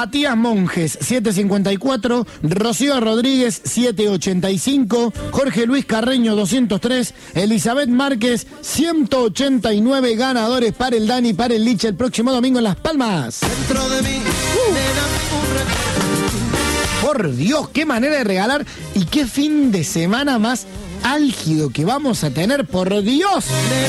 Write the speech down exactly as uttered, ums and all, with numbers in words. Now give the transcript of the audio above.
Matías Monjes, setecientos cincuenta y cuatro. Rocío Rodríguez, setecientos ochenta y cinco. Jorge Luis Carreño, doscientos tres. Elizabeth Márquez, ciento ochenta y nueve ganadores para el Dani, para el Liche el próximo domingo en Las Palmas. Dentro de mí, uh. Por Dios, qué manera de regalar y qué fin de semana más álgido que vamos a tener, por Dios.